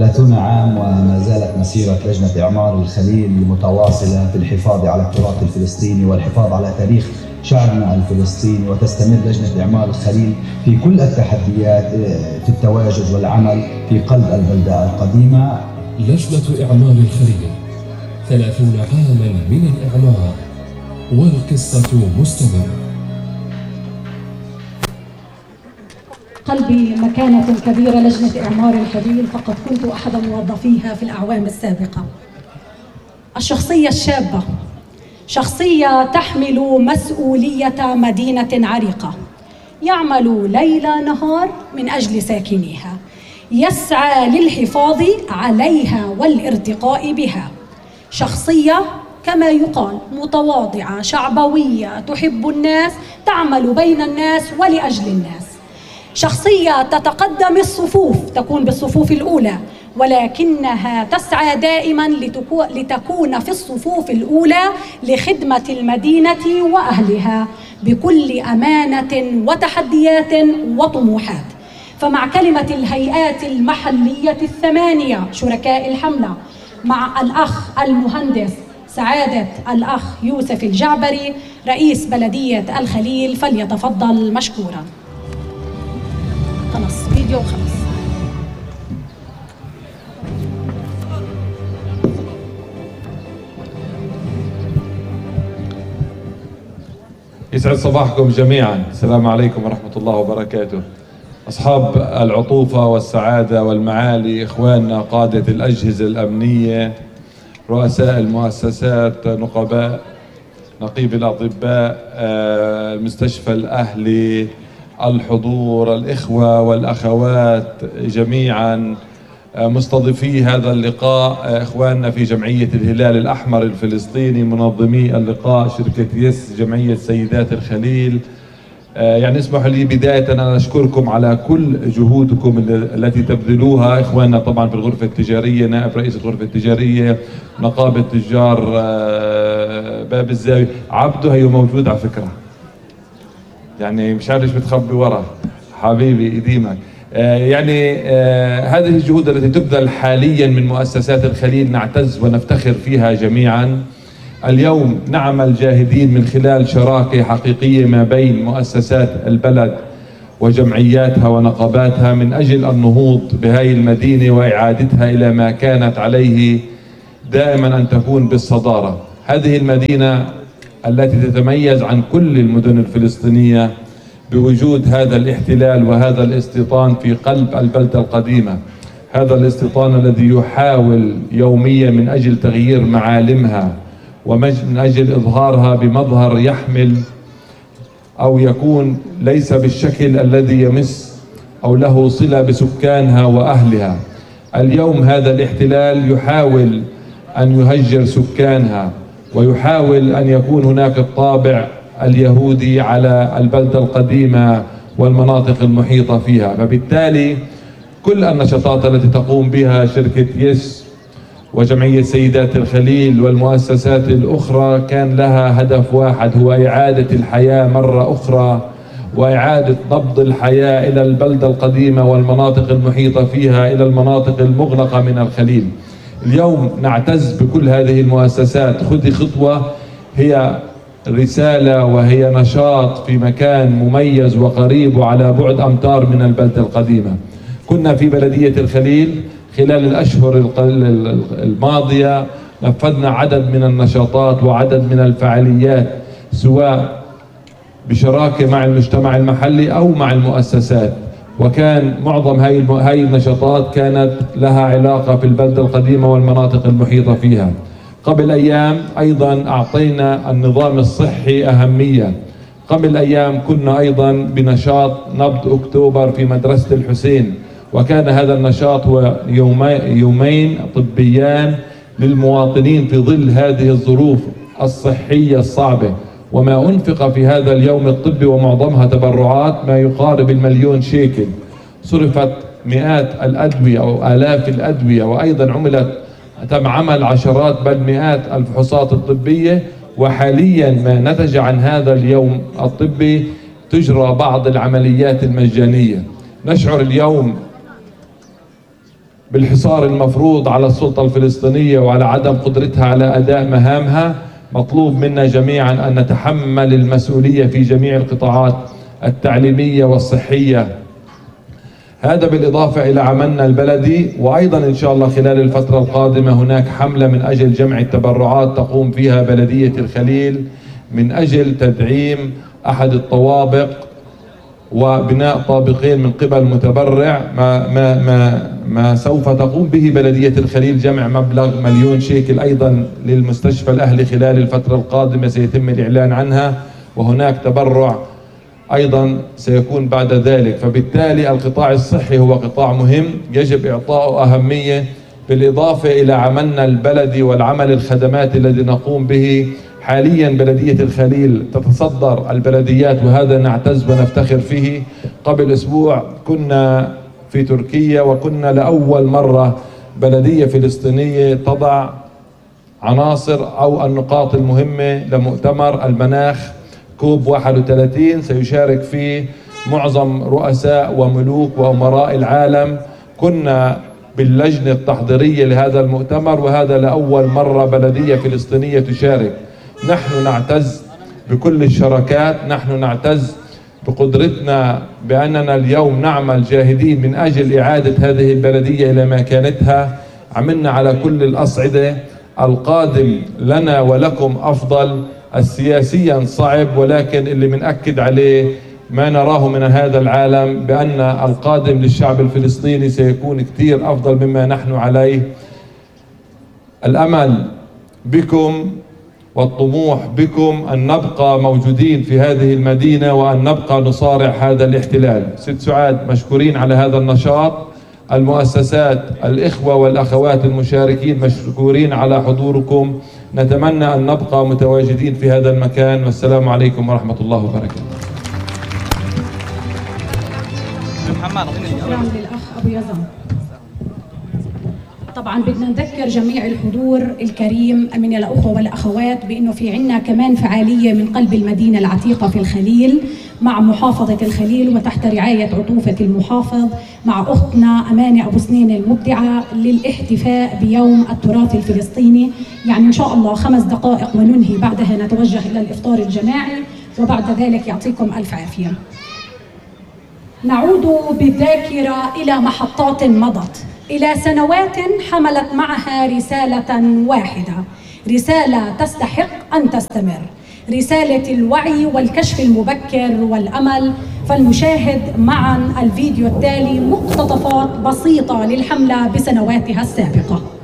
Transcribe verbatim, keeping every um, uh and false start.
ثلاثون عام وما زالت مسيرة لجنة إعمار الخليل متواصلة في الحفاظ على التراث الفلسطيني والحفاظ على تاريخ شعبنا الفلسطيني، وتستمر لجنة إعمار الخليل في كل التحديات في التواجد والعمل في قلب البلدة القديمة. لجنة إعمار الخليل ثلاثون عاما من الإعمار والقصة مستمرة. قلبي مكانة كبيرة لجنة إعمار الخليل، فقد كنت أحد موظفيها في الأعوام السابقة. الشخصية الشابة، شخصية تحمل مسؤولية مدينة عريقة، يعمل ليل نهار من أجل ساكنيها، يسعى للحفاظ عليها والارتقاء بها. شخصية كما يقال متواضعة، شعبوية، تحب الناس، تعمل بين الناس ولأجل الناس. شخصية تتقدم الصفوف، تكون بالصفوف الأولى، ولكنها تسعى دائما لتكون في الصفوف الأولى لخدمة المدينة وأهلها بكل أمانة وتحديات وطموحات. فمع كلمة الهيئات المحلية الثمانية شركاء الحملة، مع الأخ المهندس سعادة الأخ يوسف الجعبري رئيس بلدية الخليل، فليتفضل مشكورا. خلاص فيديو خلاص. يسعد صباحكم جميعا. السلام عليكم ورحمة الله وبركاته. أصحاب العطوفة والسعادة والمعالي، إخواننا قادة الأجهزة الأمنية، رؤساء المؤسسات، نقباء، نقيب الأطباء، المستشفى الأهلي، الحضور، الإخوة والأخوات جميعا، مستضيفي هذا اللقاء، إخواننا في جمعية الهلال الأحمر الفلسطيني، منظمي اللقاء، شركة يس، جمعية سيدات الخليل. يعني اسمحوا لي بداية أن أشكركم على كل جهودكم التي تبذلوها. إخواننا طبعا في الغرفة التجارية، نائب رئيس الغرفة التجارية، نقابة تجار باب الزاوية، عبده هي موجود على فكرة، يعني مش عارف ايش بتخبي ورا حبيبي يديمك. آه يعني آه هذه الجهود التي تبذل حاليا من مؤسسات الخليل نعتز ونفتخر فيها جميعا. اليوم نعمل جاهدين من خلال شراكة حقيقية ما بين مؤسسات البلد وجمعياتها ونقاباتها من أجل النهوض بهذه المدينة وإعادتها إلى ما كانت عليه دائما، أن تكون بالصدارة. هذه المدينة التي تتميز عن كل المدن الفلسطينية بوجود هذا الاحتلال وهذا الاستيطان في قلب البلدة القديمة، هذا الاستيطان الذي يحاول يوميا من أجل تغيير معالمها ومن أجل إظهارها بمظهر يحمل أو يكون ليس بالشكل الذي يمس أو له صلة بسكانها وأهلها. اليوم هذا الاحتلال يحاول أن يهجر سكانها، ويحاول أن يكون هناك الطابع اليهودي على البلدة القديمة والمناطق المحيطة فيها. فبالتالي كل النشاطات التي تقوم بها شركة يس وجمعية سيدات الخليل والمؤسسات الأخرى كان لها هدف واحد، هو إعادة الحياة مرة أخرى، وإعادة نبض الحياة إلى البلدة القديمة والمناطق المحيطة فيها، إلى المناطق المغلقة من الخليل. اليوم نعتز بكل هذه المؤسسات. خذي خطوة هي رسالة وهي نشاط في مكان مميز وقريب وعلى بعد أمتار من البلدة القديمة. كنا في بلدية الخليل خلال الأشهر الماضية نفذنا عدد من النشاطات وعدد من الفعاليات، سواء بشراكة مع المجتمع المحلي أو مع المؤسسات، وكان معظم هاي هاي النشاطات كانت لها علاقة في البلدة القديمة والمناطق المحيطة فيها. قبل أيام أيضا أعطينا النظام الصحي أهمية. قبل أيام كنا أيضا بنشاط نبض أكتوبر في مدرسة الحسين، وكان هذا النشاط هو يومين طبيان للمواطنين في ظل هذه الظروف الصحية الصعبة. وما أنفق في هذا اليوم الطبي ومعظمها تبرعات ما يقارب المليون شيكل، صرفت مئات الأدوية أو آلاف الأدوية، وأيضا عملت تم عمل عشرات بل مئات الفحوصات الطبية. وحاليا ما نتج عن هذا اليوم الطبي تجرى بعض العمليات المجانية. نشعر اليوم بالحصار المفروض على السلطة الفلسطينية وعلى عدم قدرتها على أداء مهامها، مطلوب منا جميعا أن نتحمل المسؤولية في جميع القطاعات التعليمية والصحية. هذا بالإضافة إلى عملنا البلدي، وأيضا إن شاء الله خلال الفترة القادمة هناك حملة من أجل جمع التبرعات تقوم فيها بلدية الخليل من أجل تدعيم أحد الطوابق وبناء طابقين من قبل متبرع، ما ما ما ما سوف تقوم به بلدية الخليل جمع مبلغ مليون شيكل أيضا للمستشفى الأهلي خلال الفترة القادمة سيتم الإعلان عنها، وهناك تبرع أيضا سيكون بعد ذلك. فبالتالي القطاع الصحي هو قطاع مهم يجب إعطائه أهمية، بالإضافة إلى عملنا البلدي والعمل الخدمات الذي نقوم به. حاليا بلدية الخليل تتصدر البلديات وهذا نعتز ونفتخر فيه. قبل أسبوع كنا في تركيا وكنا لأول مرة بلدية فلسطينية تضع عناصر أو النقاط المهمة لمؤتمر المناخ كوب واحد وثلاثين سيشارك فيه معظم رؤساء وملوك وأمراء العالم. كنا باللجنة التحضيرية لهذا المؤتمر وهذا لأول مرة بلدية فلسطينية تشارك. نحن نعتز بكل الشراكات، نحن نعتز بقدرتنا بأننا اليوم نعمل جاهدين من أجل إعادة هذه البلدية إلى مكانتها. عملنا على كل الأصعدة، القادم لنا ولكم أفضل. السياسيا صعب، ولكن اللي منأكد عليه ما نراه من هذا العالم بأن القادم للشعب الفلسطيني سيكون كثير أفضل مما نحن عليه. الأمل بكم والطموح بكم أن نبقى موجودين في هذه المدينة وأن نبقى نصارع هذا الاحتلال. ست سعاد مشكورين على هذا النشاط، المؤسسات الإخوة والأخوات المشاركين مشكورين على حضوركم. نتمنى أن نبقى متواجدين في هذا المكان، والسلام عليكم ورحمة الله وبركاته. شكرا للأخ أبو يزن. طبعا بدنا نذكر جميع الحضور الكريم من الأخوة والأخوات بأنه في عنا كمان فعالية من قلب المدينة العتيقة في الخليل مع محافظة الخليل وتحت رعاية عطوفة المحافظ مع أختنا أمانة أبو سنين المبدعة للاحتفاء بيوم التراث الفلسطيني. يعني إن شاء الله خمس دقائق وننهي، بعدها نتوجه إلى الإفطار الجماعي وبعد ذلك يعطيكم ألف عافية. نعود بالذاكرة إلى محطات مضت، إلى سنوات حملت معها رسالة واحدة، رسالة تستحق أن تستمر، رسالة الوعي والكشف المبكر والأمل. فلنشاهد معا الفيديو التالي مقتطفات بسيطة للحملة بسنواتها السابقة.